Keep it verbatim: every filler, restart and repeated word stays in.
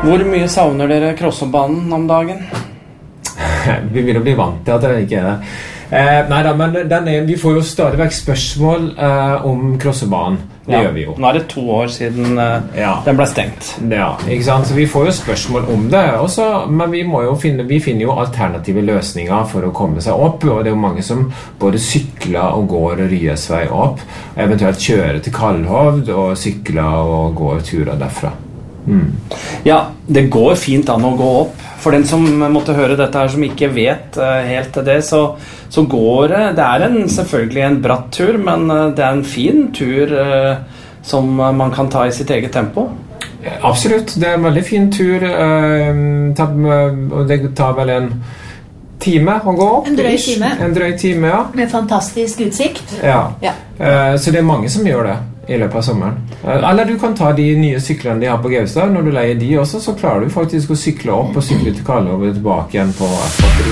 Hvor mye savner dere Krossobanen om dagen? Vi vil jo bli vant til at det ikke er det. Eh, nei da, men den er, vi får jo stadig vekk spørsmål eh, om Krossobanen. Det Ja, gjør vi jo. Nå er det to år siden eh, Ja. den ble stengt. Ja, ikke sant? Så vi får jo spørsmål om det også, men vi, må jo finne, vi finner jo alternative løsninger for å komme seg opp, og det er jo mange som både sykler og går Ryesvei opp, eventuelt kjører til Kallhovd og sykler og går turer derfra. Mm. Ja, det går fint an å gå opp. For den som måtte høre dette her, som ikke vet uh, helt til det, så, så går det. Det er en, selvfølgelig en bratt tur, men uh, det er en fin tur uh, som man kan ta i sitt eget tempo. Absolutt, det er en veldig fin tur, uh, og det tar vel en time å gå opp. En drøy time. En drøy time, ja. Med fantastisk utsikt. Ja, Ja. Uh, så det er mange som gjør det i løpet av sommeren. Eller du kan ta de nye syklene de har på Gaustad. Når du leier de også, så klarer du faktisk å sykle opp og sykle til Kallhovd og tilbake igjen på et batteri.